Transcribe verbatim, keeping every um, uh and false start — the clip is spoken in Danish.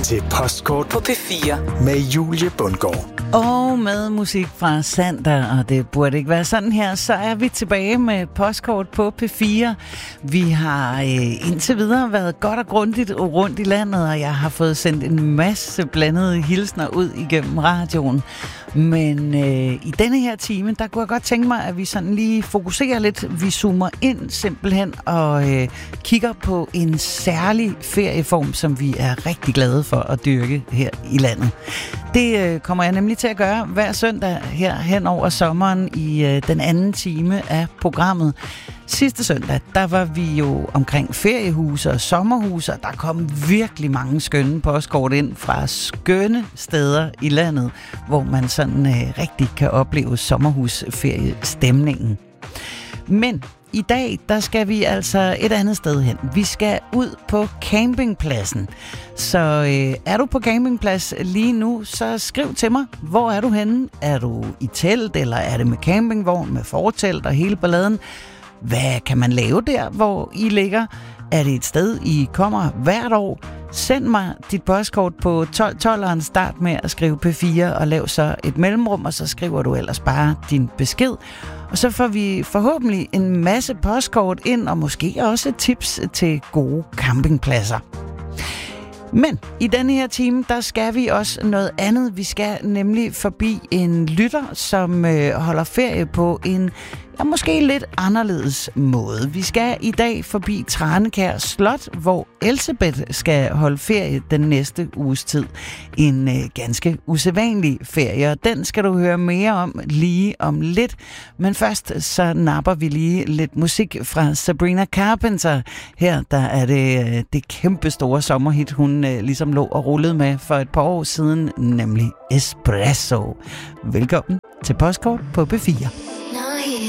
til Postkort på P fire med Julie Bundgaard. Og med musik fra Sander, og det burde ikke være sådan her, så er vi tilbage med Postkort på P fire. Vi har øh, indtil videre været godt og grundigt rundt i landet, og jeg har fået sendt en masse blandede hilsner ud igennem radioen. Men øh, i denne her time, der kunne jeg godt tænke mig, at vi sådan lige fokuserer lidt. Vi zoomer ind simpelthen og øh, kigger på en særlig ferieform, som vi er rigtig glade for at dyrke her i landet. Det øh, kommer jeg nemlig til at gøre hver søndag her hen over sommeren i øh, den anden time af programmet. Sidste søndag, der var vi jo omkring feriehuse og sommerhuse, og der kom virkelig mange skønne postkort ind fra skønne steder i landet, hvor man sådan øh, rigtig kan opleve sommerhusferiestemningen. Men i dag, der skal vi altså et andet sted hen. Vi skal ud på campingpladsen. Så øh, er du på campingplads lige nu, så skriv til mig. Hvor er du henne? Er du i telt, eller er det med campingvogn, med fortelt og hele balladen? Hvad kan man lave der, hvor I ligger? Er det et sted, I kommer hvert år? Send mig dit postkort på tolv tolv, start med at skrive P fire og lav så et mellemrum, og så skriver du ellers bare din besked. Og så får vi forhåbentlig en masse postkort ind, og måske også tips til gode campingpladser. Men i denne her time, der skal vi også noget andet. Vi skal nemlig forbi en lytter, som øh, holder ferie på en ja, måske lidt anderledes måde. Vi skal i dag forbi Tranekær Slot, hvor Elsebeth skal holde ferie den næste uges tid. En øh, ganske usædvanlig ferie, og den skal du høre mere om lige om lidt. Men først så napper vi lige lidt musik fra Sabrina Carpenter. Her der er det øh, det kæmpe store sommerhit, hun øh, ligesom lå og rullede med for et par år siden, nemlig Espresso. Velkommen til Postkort på P fire.